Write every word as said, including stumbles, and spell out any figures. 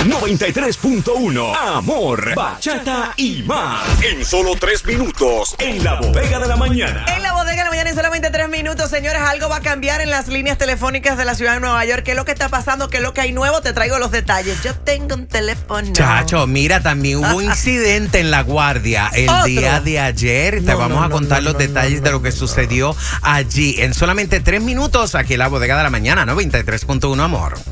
noventa y tres punto uno. Amor, bachata y más. En solo tres minutos. En la bodega de la mañana. En la bodega de la mañana en solamente tres minutos, señores, algo va a cambiar en las líneas telefónicas de la ciudad de Nueva York. ¿Qué es lo que está pasando? ¿Qué es lo que hay nuevo? Te traigo los detalles. Yo tengo un teléfono. Chacho, mira, también hubo un incidente en La Guardia el ¿Otro? día de ayer. Te No, vamos no, a no, contar no, los no, detalles no, de no, lo que no. sucedió allí en solamente tres minutos aquí en la bodega de la mañana, noventa y tres punto uno, amor.